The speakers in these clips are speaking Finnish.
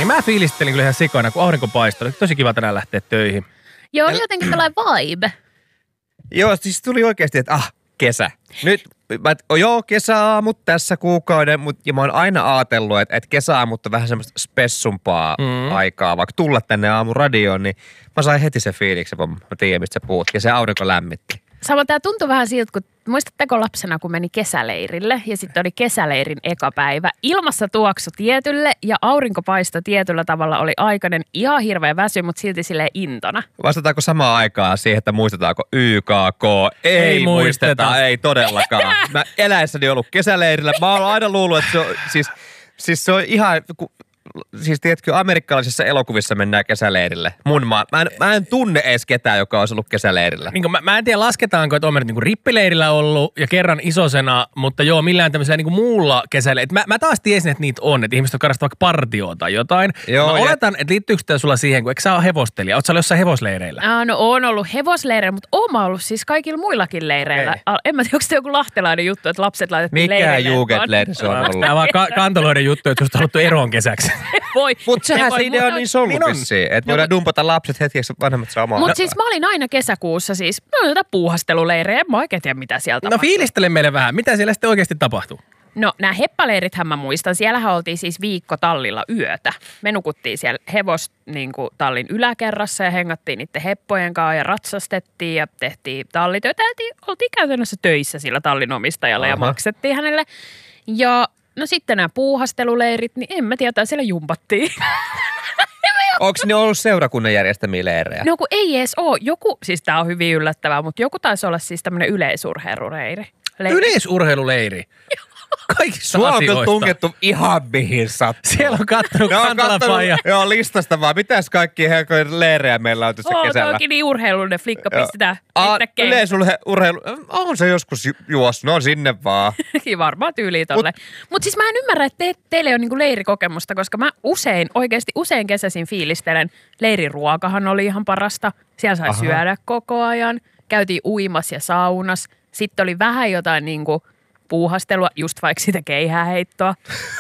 mä fiilistelin kyllä ihan sikana, kun aurinko paistoi. Tosi kiva tänään lähteä töihin. Joo, jotenkin tällainen vibe. Joo, siis tuli oikeasti, että kesä. Nyt, kesäaamut tässä kuukauden, ja mä oon aina ajatellut, että kesäaamut on vähän semmoista spessumpaa aikaa, vaikka tulla tänne aamun radioon, niin mä sain heti se fiiliksen, kun mä tiedän, mistä sä puhut, ja se aurinko lämmitti. Sama tää tuntui vähän siltä, kun muistatteko lapsena, kun meni kesäleirille ja sitten oli kesäleirin eka päivä. Ilmassa tuoksu tietylle ja aurinkopaisto tietyllä tavalla oli aikainen ihan hirveä väsy, mutta silti silleen intona. Vastataanko samaan aikaan siihen, että muistetaanko YKK? Ei muisteta, ei todellakaan. Mä eläessäni ollut kesäleirillä. Mä oon aina luullut, että se on, siis se on ihan... Siis tiedätkö, amerikkalaisissa elokuvissa mennään kesäleirille. Mä en tunne edes ketään, joka olisi ollut kesäleirillä. Niin mä en tiedä, lasketaanko, että on niin rippileirillä ollut ja kerran isosena, mutta joo, millään tämmöisellä niin muulla kesäleirillä. Mä taas tiesin, että niitä on, että ihmiset on karasta vaikka partioa tai jotain. Joo, mä oletan, että liittyykö tämä sulla siihen, kun eikö sä ole hevostelija? Ootko sä ollut jossain hevosleireillä? No oon ollut hevosleireillä, mutta oon mä ollut siis kaikilla muillakin leireillä. En mä tiedä, onko se joku lahtelainen juttu, että lapset laitettiin leireille. Mikä jugendleiri se on ollut? Tämä vaan kantoloiden juttu, että susta on haluttu eroon kesäksi. Mutta sehän se idea on niin ollut vissiin, että voidaan dumpata lapset hetkeksi vanhemmat samaan. Mutta siis mä olin aina kesäkuussa siis, jotain puuhasteluleirejä, en mä oikein tiedä mitä siellä tapahtui. No fiilistele meille vähän, mitä siellä sitten oikeasti tapahtuu? No nämä heppaleirithän mä muistan, siellähän oltiin siis viikko tallilla yötä. Me nukuttiin siellä tallin yläkerrassa ja hengattiin niiden heppojen kanssa ja ratsastettiin ja tehtiin tallitöitä. Oltiin käytännössä töissä sillä tallin omistajalle ja maksettiin hänelle. Ja no sitten nämä puuhasteluleirit, niin en mä tiedä, siellä jumpattiin. Onko ne ollut seurakunnan järjestämiä leirejä? No kun ei edes ole. Joku, siis tää on hyvin yllättävää, mutta joku taisi olla siis tämmöinen yleisurheiluleiri. Yleisurheiluleiri? Kaikissa asioista. Sua on tungettu ihan mihin sattuu. Siellä on kattonut Kantala-faija. Joo, listasta vaan. Mitäs kaikki leirejä meillä on tässä kesällä? Onkin niin urheilullinen flikka, pistetään. Yleisurheilu. On se joskus juossut. No sinne vaan. Varmaan tyyliin tolle. Mutta siis mä en ymmärrä, että teillä on niinku leirikokemusta, koska mä oikeasti usein kesäisin fiilistelen. Leiriruokahan oli ihan parasta. Siellä sai syödä koko ajan. Käytiin uimas ja saunas. Sitten oli vähän jotain niinku puuhastelua, just vaikka sitä keihääheittoa.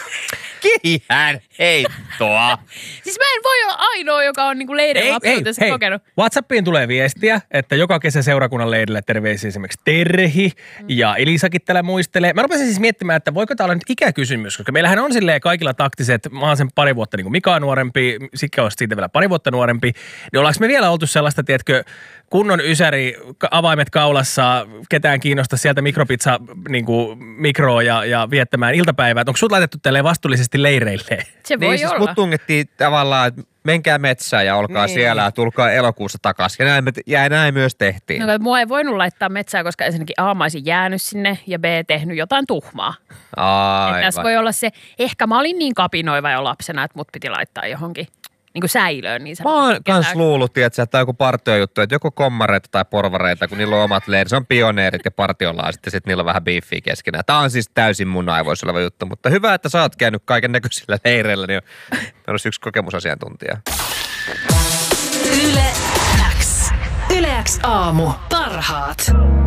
Keihääheittoa? Siis mä en voi olla ainoa, joka on niinku leirin lapsuudessa kokenut. WhatsAppiin tulee viestiä, että joka kesä seurakunnan leirillä terveisiä esimerkiksi Terhi ja Elisakin täällä muistelee. Mä rupesin siis miettimään, että voiko tää olla nyt ikäkysymys, koska meillähän on silleen kaikilla taktiset, mä oon sen pari vuotta niin kuin Mika on nuorempi, Sikka on siitä vielä pari vuotta nuorempi, niin ollaanko me vielä oltu sellaista, tiedätkö, kunnon ysäri, avaimet kaulassa, ketään kiinnosta sieltä mikropizza mikroa ja viettämään iltapäivää. Onko sut laitettu tälleen vastuullisesti leireille? Se voi siis olla. Mut tungettiin tavallaan, että menkää metsään ja olkaa siellä ja tulkaa elokuussa takaisin. Ja näin myös tehtiin. No, mua ei voinut laittaa metsään, koska ensinnäkin A, mä olisin jäänyt sinne ja B, tehnyt jotain tuhmaa. Että tässä voi olla se, ehkä mä olin niin kapinoiva jo lapsena, että mut piti laittaa johonkin niin kuin säilöön. Niin mä oon kans luullut, että tämä on joku partiojuttu, että joko kommareita tai porvareita, kun niillä on omat leirit. Se on pioneerit ja partiolaiset ja sitten niillä on vähän biiffiä keskenään. Tämä on siis täysin mun aivoissa oleva juttu, mutta hyvä, että sä oot käynyt kaiken näköisillä leireillä, niin on yksi kokemusasiantuntija. Yle X aamu. Parhaat